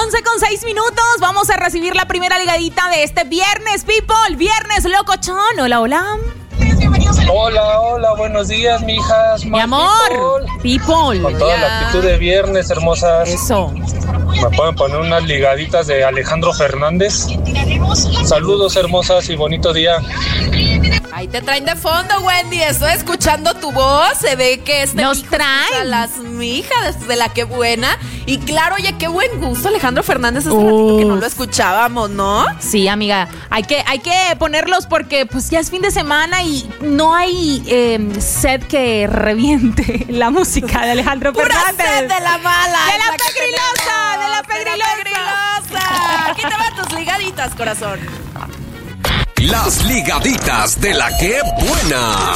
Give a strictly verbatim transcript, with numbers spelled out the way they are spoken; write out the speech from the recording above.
once con seis minutos. Vamos a recibir la primera ligadita de este viernes, people. Viernes locochón. Hola, hola. Hola, hola, buenos días, mijas. Mi amor, people. people. Con toda la actitud de viernes, hermosas. Eso. ¿Me pueden poner unas ligaditas de Alejandro Fernández? Saludos, hermosas, y bonito día. Ahí te traen de fondo, Wendy. Estoy escuchando tu voz. Se ve que este nos traen a las mijas de la que buena. Y claro, oye, qué buen gusto. Alejandro Fernández es uh. que no lo escuchábamos, ¿no? Sí, amiga. Hay que, hay que ponerlos porque pues ya es fin de semana y no hay eh, set que reviente la música de Alejandro Pura Fernández. Sed de la mala. De la, la pegrilosa, de la pegrilosa. Aquí te van tus ligaditas, corazón. Las ligaditas de la que buena.